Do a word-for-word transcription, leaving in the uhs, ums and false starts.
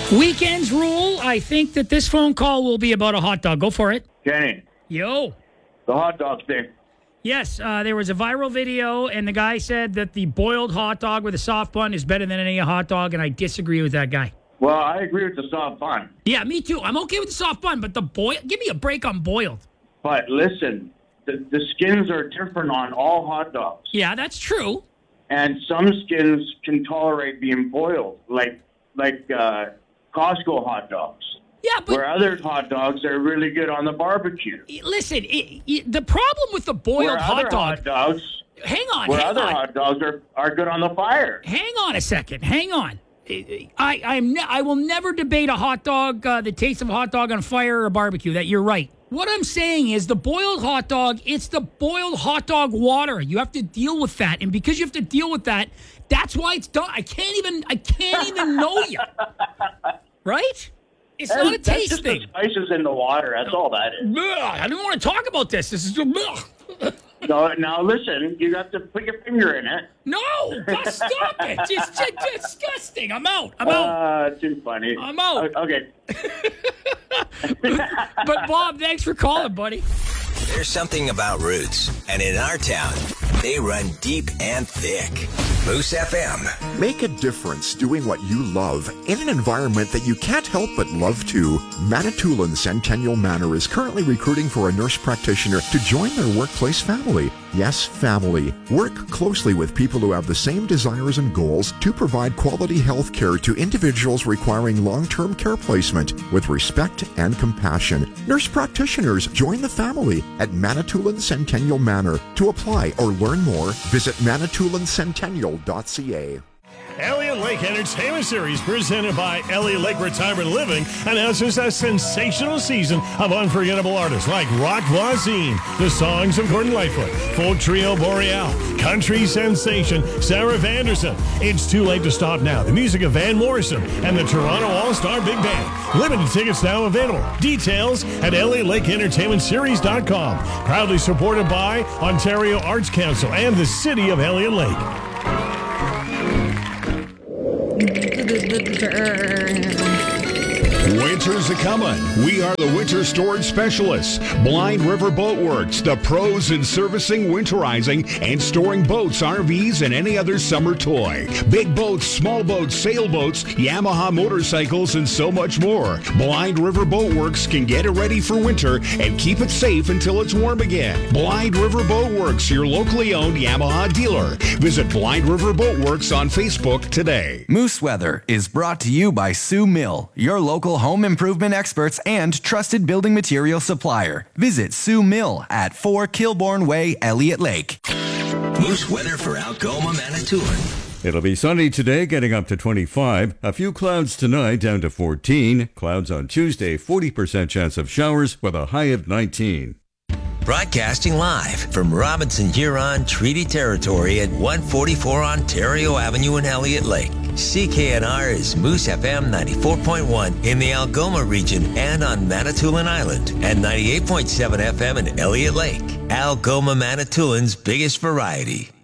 Weekends rule. I think that this phone call will be about a hot dog. Go for it. Kenny, Yo. the hot dog thing. Yes, uh, there was a viral video, and the guy said that the boiled hot dog with a soft bun is better than any hot dog, and I disagree with that guy. Well, I agree with the soft bun. Yeah, me too. I'm okay with the soft bun, but the boil, give me a break on boiled. But listen, the, the skins are different on all hot dogs. Yeah, that's true. And some skins can tolerate being boiled, like like uh, Costco hot dogs. Yeah, but Where other hot dogs are really good on the barbecue. listen, it, it, the problem with the boiled Where hot other dog. hot dogs, hang on, where hang other on. hot dogs are, are good on the fire. Hang on a second. Hang on. I I'm ne- I will never debate a hot dog, uh, the taste of a hot dog on fire or barbecue. That you're right. What I'm saying is the boiled hot dog, it's the boiled hot dog water. You have to deal with that. And because you have to deal with that, that's why it's done. I can't even I can't even know you. Right? It's That's, not a that's taste just thing. the spices in the water. That's all that is. Ugh, I don't want to talk about this. This is ugh. So now listen, you got to put your finger in it. No, just stop it. It's just disgusting. I'm out. I'm out. Uh, too funny. I'm out. O- Okay. But Bob, thanks for calling, buddy. There's something about roots, and in our town, they run deep and thick. Moose F M. Make a difference doing what you love in an environment that you can't help but love too. Manitoulin Centennial Manor is currently recruiting for a nurse practitioner to join their workplace family. Yes, family. Work closely with people who have the same desires and goals to provide quality health care to individuals requiring long-term care placement with respect and compassion. Nurse practitioners join the family at Manitoulin Centennial Manor. To apply or learn more, visit manitoulin centennial dot c a. Elliott Lake Entertainment Series, presented by Elliott Lake Retirement Living, announces a sensational season of unforgettable artists like Rock Voisine, the songs of Gordon Lightfoot, folk trio Boreal, country sensation Sarah Vanderson. It's too late to stop now. The music of Van Morrison and the Toronto All-Star Big Band. Limited tickets now available. Details at elliott lake entertainment series dot com. Proudly supported by Ontario Arts Council and the City of Elliott Lake. Winter's a-comin'. We are the winter storage specialists. Blind River Boat Works, the pros in servicing, winterizing, and storing boats, R Vs, and any other summer toy. Big boats, small boats, sailboats, Yamaha motorcycles, and so much more. Blind River Boat Works can get it ready for winter and keep it safe until it's warm again. Blind River Boat Works, your locally owned Yamaha dealer. Visit Blind River Boat Works on Facebook today. Moose Weather is brought to you by Sue Mill, your local home improvement experts and trusted building material supplier. Visit Sue Mill at four Kilbourne Way, Elliott Lake. Moose weather for Algoma, Manitoulin. It'll be sunny today, getting up to twenty-five. A few clouds tonight, down to fourteen. Clouds on Tuesday, forty percent chance of showers with a high of nineteen. Broadcasting live from Robinson Huron Treaty Territory at one forty-four Ontario Avenue in Elliott Lake. C K N R is Moose F M ninety-four point one in the Algoma region and on Manitoulin Island, and ninety-eight point seven F M in Elliott Lake. Algoma, Manitoulin's biggest variety.